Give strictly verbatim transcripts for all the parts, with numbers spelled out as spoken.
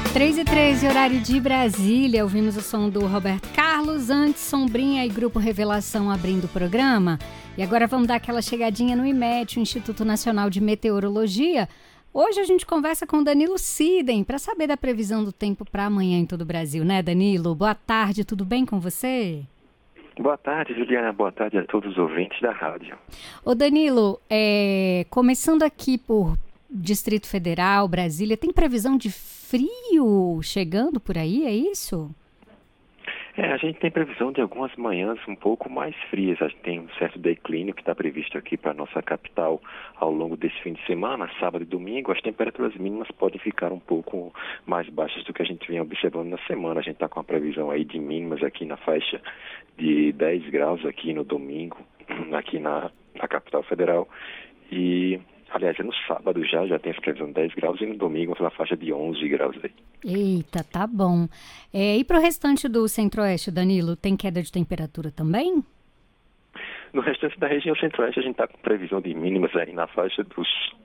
três e treze, horário de Brasília. Ouvimos o som do Roberto Carlos, antes Sombrinha e Grupo Revelação abrindo o programa. E agora vamos dar aquela chegadinha no IMET, o Instituto Nacional de Meteorologia. Hoje a gente conversa com Danilo Sidem para saber da previsão do tempo para amanhã em todo o Brasil, né, Danilo? Boa tarde, tudo bem com você? Boa tarde, Juliana. Boa tarde a todos os ouvintes da rádio. Ô Danilo, é, começando aqui por Distrito Federal, Brasília, tem previsão de frio chegando por aí, é isso? É, a gente tem previsão de algumas manhãs um pouco mais frias. A gente tem um certo declínio que está previsto aqui para a nossa capital ao longo desse fim de semana, sábado e domingo. As temperaturas mínimas podem ficar um pouco mais baixas do que a gente vem observando na semana. A gente está com a previsão aí de mínimas aqui na faixa de dez graus aqui no domingo, aqui na, na capital federal. E... aliás, no sábado já, já tem essa previsão de dez graus e no domingo na faixa de onze graus aí. Eita, tá bom. É, e para o restante do Centro-Oeste, Danilo, tem queda de temperatura também? No restante da região Centro-Oeste a gente está com previsão de mínimas aí na faixa dos...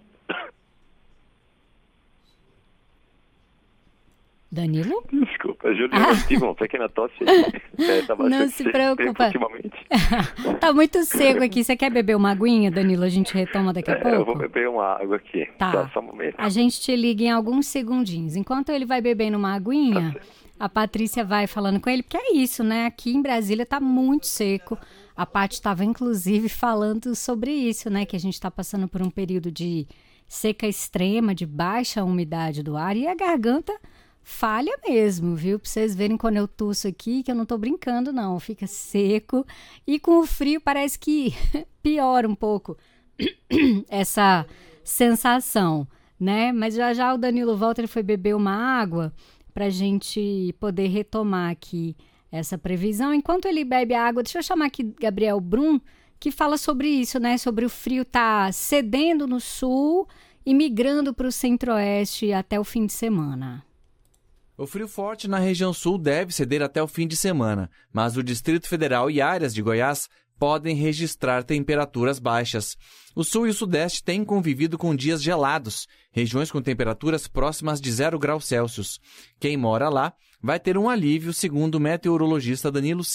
Danilo? Desculpa, Juliana, ah. tive uma pequena tosse aqui. É, tá Não se preocupa. Tá muito seco aqui. Você quer beber uma aguinha, Danilo? A gente retoma daqui a é, pouco? Eu vou beber uma água aqui. Tá. Tá, só um momento. A gente te liga em alguns segundinhos. Enquanto ele vai bebendo uma aguinha, tá, a Patrícia vai falando com ele, porque é isso, né? Aqui em Brasília tá muito seco. A Paty estava, inclusive, falando sobre isso, né? Que a gente tá passando por um período de seca extrema, de baixa umidade do ar, e a garganta... falha mesmo, viu? Pra vocês verem quando eu tuço aqui, que eu não tô brincando, não. Fica seco. E com o frio parece que piora um pouco essa sensação, né? Mas já já o Danilo volta, ele foi beber uma água pra gente poder retomar aqui essa previsão. Enquanto ele bebe a água, deixa eu chamar aqui Gabriel Brum, que fala sobre isso, né? Sobre o frio tá cedendo no sul e migrando para o centro-oeste até o fim de semana. O frio forte na região sul deve ceder até o fim de semana, mas o Distrito Federal e áreas de Goiás podem registrar temperaturas baixas. O sul e o sudeste têm convivido com dias gelados, regiões com temperaturas próximas de zero graus Celsius. Quem mora lá vai ter um alívio, segundo o meteorologista Danilo